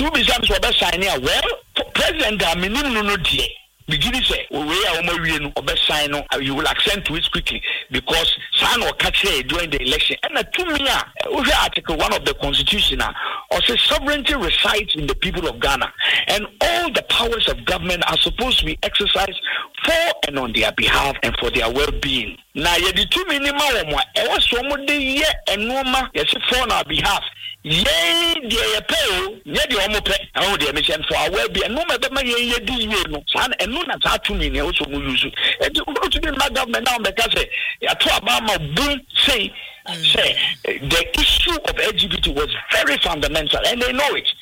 two becomes what sign here. Well, President minimum no dear. Begin say, we are sign you will accent to it quickly because sign or catch during the election. And the 2 million article 1 of the constitution also sovereignty resides in the people of Ghana, and all the powers of government are supposed to be exercised for and on their behalf and for their well-being. Now, you the 2 million was so much year and normal yes for on our behalf. Yea, dear pay, yet the homope, and the mission for our well-being. No matter my year, no son, and none at 2 million also use it. And to go to the government now because a Obama boom say the issue of LGBT was very fundamental, and they know it.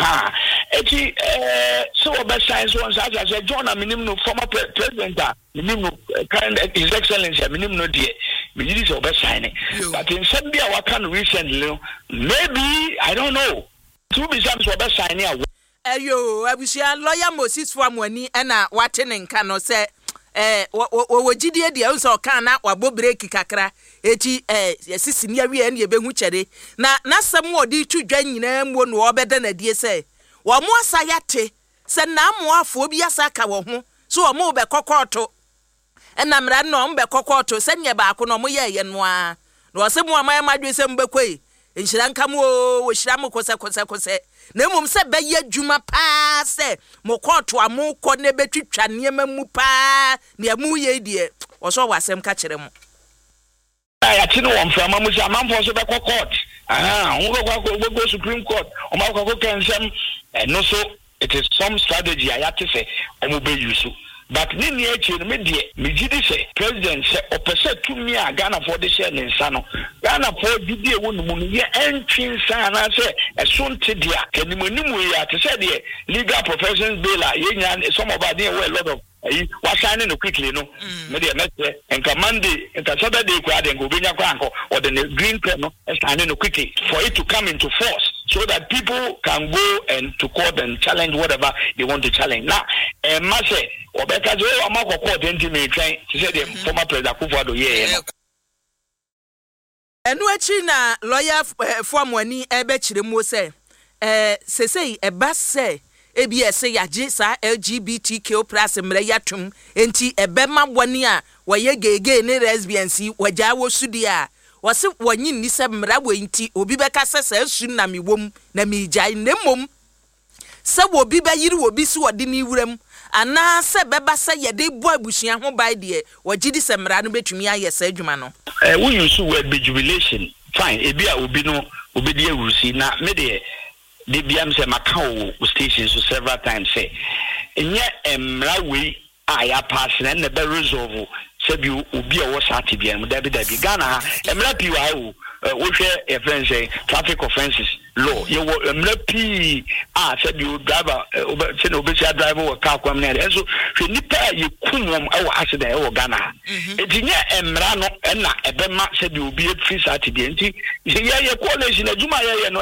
So about science ones as I said, John, minimum former president, minimum current His Excellency, minimum dear. But in Zambia, what can recently, maybe I don't know. 2 becomes what signing. Ayo, I wish ya lawyer Moses from Wani and watching in Kano say, what GD the also can out or break kakra, assisting near and ye behuchere. Na some more D to join them one war better than a dear say. Wa more sayate, send now more phobia saka so a more be cocoto. And I'm ran on be cocoto, send your back on a moye and moi. No, some more my madrism beque. In Shirankamo, Shramu Cosa. No mum said be ye Juma pass, Mokoto a mo corne betritcha near Mupa, near Muye dear, or so was some catcher. I know from Mamusa Mamfos of the court. We'll go Supreme Court, or Malco can some, and no so it is some strategy I have to say, I will be useful. But Nini media, Mijidi President said, Opposite to me, Ghana for the share in Sano. Ghana for the woman, entering Sana say, as soon to dear, can you to say the legal professions bill, some of our dear well, a lot of was signing quickly, no, media and command and Saturday crowd and go bring a cranko or the green pen and signing quickly for it to come into force so that people can go and to court and challenge whatever they want to challenge. Now, and Masse, or because I'm not court intimate trying to say the former president Kufuor, yeah. And watching a lawyer from Wani Ebechirimo say, a bus say. ABS say yaje sa LGBTQ+ mreyatum enti ebema wani a waye gege ne lesbiansi waja wo sudia wase wanyi ni se mra wo enti obi beka sesa su na miwom na mijai nemom se wo bi bayiri wo bi si wode ni wuram ana se beba se yede bo abusua ho bai de wagidi se mra no betumi aye sa adwuma no we use word jubilation fine ebi a obi no obi de awusi na me de the BM say Macau station so several times say and yet we I passing and the resolve said you will be a was at BM Debbie Ghana MLP a friend say traffic offences law you were MLP said you driver driver or car coming and so you couldn't accident or Ghana it's in Emrano and Ebema said you will be a free at BNT yeah coalition a Juma no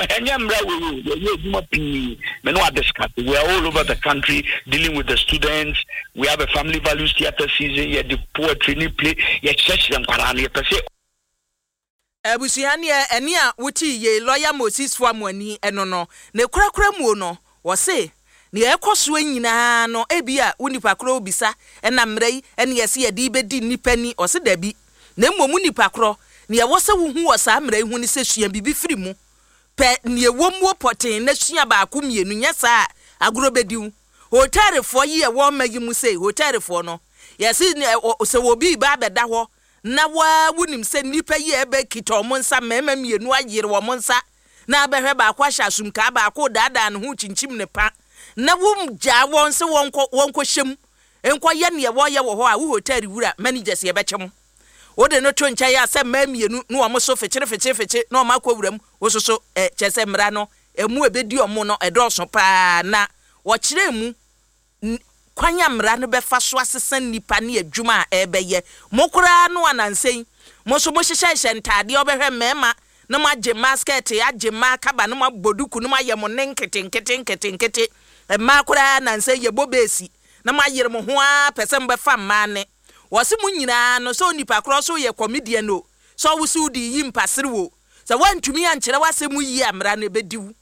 we are all over the country dealing with the students. We have a family values theater season, yeah, the poetry play, yeah, church and Parani per se. Ebusiania enia wuti ye lawyer Moses Famwani enono ne kurakura mu no wo se ne ekoso nyina no ebia unipa kro bisa ena mrei ene yesi yedi bedi nipani o se dabi na mmomu nipa kro ne wo se wo hu wo sa mrei hu ni se sua bibi firi mu pe ne womuo poten na sua ba ko mienu nya sa agro bediu hotelfo ye wo magi mu se hotelfo no yesi se wo bi ba beda ho na wa wunim se nipa ye ebe kito mo nsa mema mienu agire wo mo nsa na abehwe ba kwa hyasum ka ba ko dada no hu chinchim ne pa na wum ja won se wonko hyem enko ye ne wo ye wo ho a wo hotel wura managers ye bechem wo de no to ncha ya se mema mienu no wo so fechire na o makwa wuram wo so chese mra no emu ebedi omo no edoso pa na wo kire mu kwanya mra no befa so asesan nipa ne adwuma ebeye mokura no anansen mo so mo hyehye ntade obehwe mema na magye basket agye makaba na maboduku na maye mo nenkete makura anansen ye bobesi na mayere mo ho a pesem befa mane wose mo nyina no so nipa kro so ye comedian no so wo su di yimpasere wo so wantumi ankere wasem yi amra no bediwu